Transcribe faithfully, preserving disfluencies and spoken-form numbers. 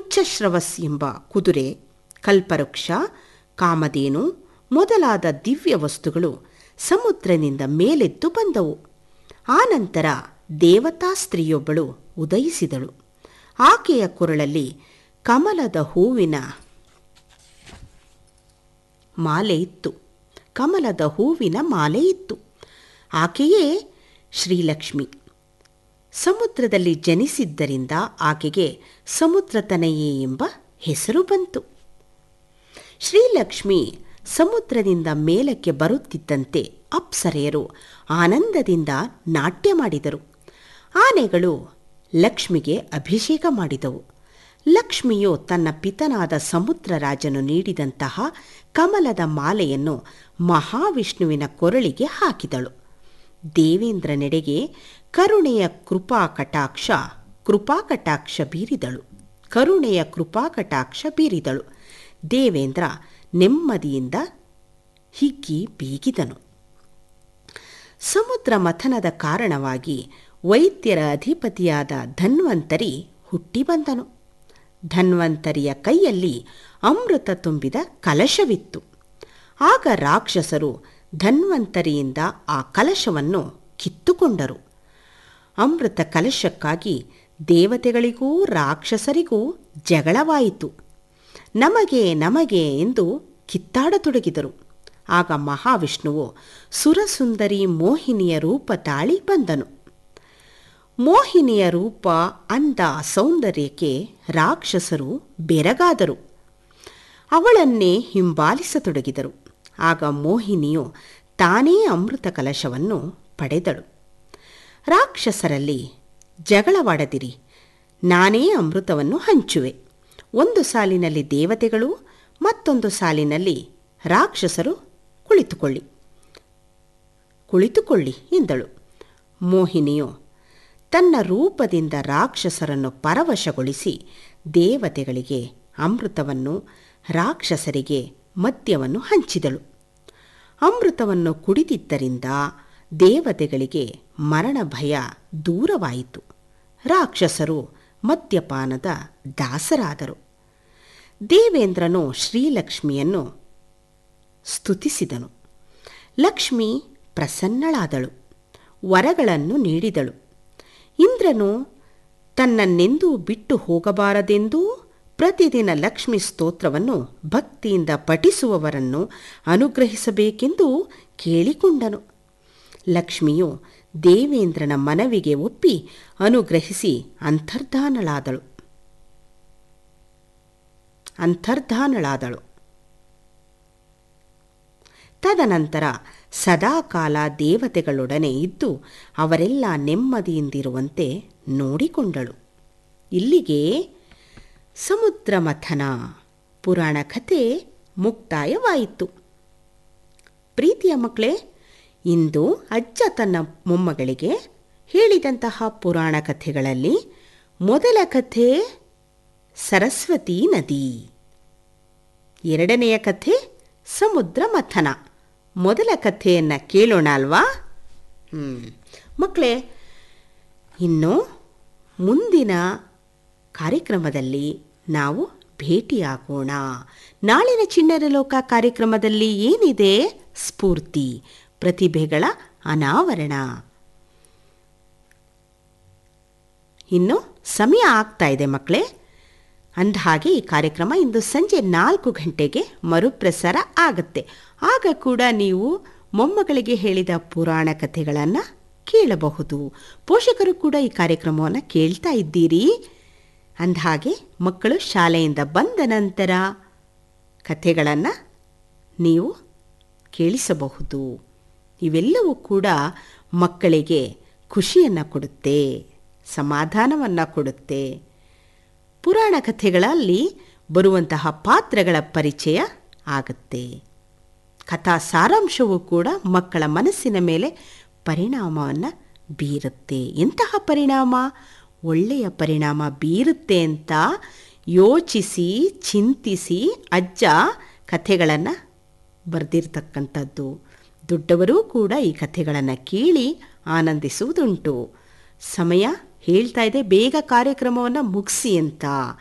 ಉಚ್ಚಶ್ರವಸ್ ಎಂಬ ಕುದುರೆ, ಕಲ್ಪವೃಕ್ಷ, ಕಾಮಧೇನು ಮೊದಲಾದ ದಿವ್ಯ ವಸ್ತುಗಳು ಸಮುದ್ರದಿಂದ ಮೇಲೆದ್ದು ಬಂದವು. ಆನಂತರ ದೇವತಾ ಸ್ತ್ರೀಯೊಬ್ಬಳು ಉದಯಿಸಿದಳು. ಆಕೆಯ ಕೊರಳಲ್ಲಿ ಕಮಲದ ಹೂವಿನ ಮಾಲೆ ಇತ್ತು ಕಮಲದ ಹೂವಿನ ಮಾಲೆ ಇತ್ತು ಆಕೆಯೇ ಶ್ರೀಲಕ್ಷ್ಮಿ. ಸಮುದ್ರದಲ್ಲಿ ಜನಿಸಿದ್ದರಿಂದ ಆಕೆಗೆ ಸಮುದ್ರತನಯೆ ಎಂಬ ಹೆಸರು ಬಂತು. ಶ್ರೀಲಕ್ಷ್ಮಿ ಸಮುದ್ರದಿಂದ ಮೇಲಕ್ಕೆ ಬರುತ್ತಿದ್ದಂತೆ ಅಪ್ಸರೆಯರು ಆನಂದದಿಂದ ನಾಟ್ಯ ಮಾಡಿದರು. ಆನೆಗಳು ಲಕ್ಷ್ಮಿಗೆ ಅಭಿಷೇಕ ಮಾಡಿದವು. ಲಕ್ಷ್ಮಿಯು ತನ್ನ ಪಿತನಾದ ಸಮುದ್ರ ರಾಜನು ನೀಡಿದಂತಹ ಕಮಲದ ಮಾಲೆಯನ್ನು ಮಹಾವಿಷ್ಣುವಿನ ಕೊರಳಿಗೆ ಹಾಕಿದಳು. ದೇವೇಂದ್ರನೆಡೆಗೆ ಕರುಣೆಯ ಕೃಪಾ ಕಟಾಕ್ಷ ಕೃಪಾ ಕಟಾಕ್ಷ ಬೀರಿದಳು ಕರುಣೆಯ ಕೃಪಾ ಕಟಾಕ್ಷ ಬೀರಿದಳು. ದೇವೇಂದ್ರ ನೆಮ್ಮದಿಯಿಂದ ಹಿಗ್ಗಿ ಬೀಗಿದನು. ಸಮುದ್ರ ಮಥನದ ಕಾರಣವಾಗಿ ವೈದ್ಯರ ಅಧಿಪತಿಯಾದ ಧನ್ವಂತರಿ ಹುಟ್ಟಿ ಬಂದನು. ಧನ್ವಂತರಿಯ ಕೈಯಲ್ಲಿ ಅಮೃತ ತುಂಬಿದ ಕಲಶವಿತ್ತು. ಆಗ ರಾಕ್ಷಸರು ಧನ್ವಂತರಿಯಿಂದ ಆ ಕಲಶವನ್ನು ಕಿತ್ತುಕೊಂಡರು. ಅಮೃತ ಕಲಶಕ್ಕಾಗಿ ದೇವತೆಗಳಿಗೂ ರಾಕ್ಷಸರಿಗೂ ಜಗಳವಾಯಿತು. ನಮಗೆ ನಮಗೆ ಎಂದು ಕಿತ್ತಾಡತೊಡಗಿದರು. ಆಗ ಮಹಾವಿಷ್ಣುವು ಸುರಸುಂದರಿ ಮೋಹಿನಿಯ ರೂಪ ತಾಳಿ ಬಂದನು. ಮೋಹಿನಿಯ ರೂಪ, ಅಂದ, ಸೌಂದರ್ಯಕ್ಕೆ ರಾಕ್ಷಸರು ಬೆರಗಾದರು. ಅವಳನ್ನೇ ಹಿಂಬಾಲಿಸತೊಡಗಿದರು. ಆಗ ಮೋಹಿನಿಯು ತಾನೇ ಅಮೃತ ಕಲಶವನ್ನು ಪಡೆದಳು. ರಾಕ್ಷಸರಲ್ಲಿ ಜಗಳವಾಡದಿರಿ, ನಾನೇ ಅಮೃತವನ್ನು ಹಂಚುವೆ. ಒಂದು ಸಾಲಿನಲ್ಲಿ ದೇವತೆಗಳು, ಮತ್ತೊಂದು ಸಾಲಿನಲ್ಲಿ ರಾಕ್ಷಸರು ಕುಳಿತುಕೊಳ್ಳಿ ಕುಳಿತುಕೊಳ್ಳಿ ಎಂದಳು. ಮೋಹಿನಿಯು ತನ್ನ ರೂಪದಿಂದ ರಾಕ್ಷಸರನ್ನು ಪರವಶಗೊಳಿಸಿ ದೇವತೆಗಳಿಗೆ ಅಮೃತವನ್ನು, ರಾಕ್ಷಸರಿಗೆ ಮದ್ಯವನ್ನು ಹಂಚಿದಳು. ಅಮೃತವನ್ನು ಕುಡಿದಿದ್ದರಿಂದ ದೇವತೆಗಳಿಗೆ ಮರಣ ಭಯ ದೂರವಾಯಿತು. ರಾಕ್ಷಸರು ಮದ್ಯಪಾನದ ದಾಸರಾದರು. ದೇವೇಂದ್ರನು ಶ್ರೀಲಕ್ಷ್ಮಿಯನ್ನು ಸ್ತುತಿಸಿದನು. ಲಕ್ಷ್ಮಿ ಪ್ರಸನ್ನಳಾದಳು, ವರಗಳನ್ನು ನೀಡಿದಳು. ಇಂದ್ರನು ತನ್ನನ್ನೆಂದೂ ಬಿಟ್ಟು ಹೋಗಬಾರದೆಂದೂ ಪ್ರತಿದಿನ ಲಕ್ಷ್ಮಿ ಸ್ತೋತ್ರವನ್ನು ಭಕ್ತಿಯಿಂದ ಪಠಿಸುವವರನ್ನು ಅನುಗ್ರಹಿಸಬೇಕೆಂದು ಕೇಳಿಕೊಂಡನು. ಲಕ್ಷ್ಮಿಯು ದೇವೇಂದ್ರನ ಮನವಿಗೆ ಒಪ್ಪಿ ಅನುಗ್ರಹಿಸಿ ಅಂತರ್ಧಾನಳಾದಳು ಅಂತರ್ಧಾನಳಾದಳು ತದನಂತರ ಸದಾಕಾಲ ದೇವತೆಗಳೊಡನೆ ಇದ್ದು ಅವರೆಲ್ಲ ನೆಮ್ಮದಿಯಿಂದಿರುವಂತೆ ನೋಡಿಕೊಂಡಳು. ಇಲ್ಲಿಗೆ ಸಮುದ್ರ ಮಥನ ಪುರಾಣ ಕಥೆ ಮುಕ್ತಾಯವಾಯಿತು. ಪ್ರೀತಿಯ ಮಕ್ಕಳೇ, ಇಂದು ಅಜ್ಜ ತನ್ನ ಮೊಮ್ಮಗಳಿಗೆ ಹೇಳಿದಂತಹ ಪುರಾಣ ಕಥೆಗಳಲ್ಲಿ ಮೊದಲ ಕಥೆ ಸರಸ್ವತಿ ನದಿ, ಎರಡನೆಯ ಕಥೆ ಸಮುದ್ರ ಮಥನ. ಮೊದಲ ಕಥೆಯನ್ನು ಕೇಳೋಣ ಅಲ್ವಾ? ಹ್ಞೂ ಮಕ್ಕಳೇ, ಇನ್ನು ಮುಂದಿನ ಕಾರ್ಯಕ್ರಮದಲ್ಲಿ ನಾವು ಭೇಟಿಯಾಗೋಣ. ನಾಳಿನ ಚಿಣ್ಣರ ಲೋಕ ಕಾರ್ಯಕ್ರಮದಲ್ಲಿ ಏನಿದೆ? ಸ್ಫೂರ್ತಿ, ಪ್ರತಿಭೆಗಳ ಅನಾವರಣ. ಇನ್ನು ಸಮಯ ಆಗ್ತಾ ಇದೆ ಮಕ್ಕಳೇ. ಅಂದಹಾಗೆ ಈ ಕಾರ್ಯಕ್ರಮ ಇಂದು ಸಂಜೆ ನಾಲ್ಕು ಗಂಟೆಗೆ ಮರುಪ್ರಸಾರ ಆಗುತ್ತೆ. ಆಗ ಕೂಡ ನೀವು ಮೊಮ್ಮಗಳಿಗೆ ಹೇಳಿದ ಪುರಾಣ ಕಥೆಗಳನ್ನು ಕೇಳಬಹುದು. ಪೋಷಕರು ಕೂಡ ಈ ಕಾರ್ಯಕ್ರಮವನ್ನು ಕೇಳ್ತಾ ಇದ್ದೀರಿ. ಅಂದಹಾಗೆ ಮಕ್ಕಳು ಶಾಲೆಯಿಂದ ಬಂದ ನಂತರ ಕಥೆಗಳನ್ನು ನೀವು ಕೇಳಿಸಬಹುದು. ಇವೆಲ್ಲವೂ ಕೂಡ ಮಕ್ಕಳಿಗೆ ಖುಷಿಯನ್ನು ಕೊಡುತ್ತೆ, ಸಮಾಧಾನವನ್ನು ಕೊಡುತ್ತೆ. ಪುರಾಣ ಕಥೆಗಳಲ್ಲಿ ಬರುವಂತಹ ಪಾತ್ರಗಳ ಪರಿಚಯ ಆಗುತ್ತೆ. ಕಥಾ ಸಾರಾಂಶವೂ ಕೂಡ ಮಕ್ಕಳ ಮನಸ್ಸಿನ ಮೇಲೆ ಪರಿಣಾಮವನ್ನು ಬೀರುತ್ತೆ. ಎಂತಹ ಪರಿಣಾಮ? ಒಳ್ಳೆಯ ಪರಿಣಾಮ ಬೀರುತ್ತೆ ಅಂತ ಯೋಚಿಸಿ ಚಿಂತಿಸಿ ಅಜ್ಜ ಕಥೆಗಳನ್ನು ಬರೆದಿರ್ತಕ್ಕಂಥದ್ದು. ದೊಡ್ಡವರೂ ಕೂಡ ಈ ಕಥೆಗಳನ್ನು ಕೇಳಿ ಆನಂದಿಸುವುದುಂಟು. ಸಮಯ ಹೇಳ್ತಾ ಇದೆ, ಬೇಗ ಕಾರ್ಯಕ್ರಮವನ್ನು ಮುಗಿಸಿ ಅಂತ.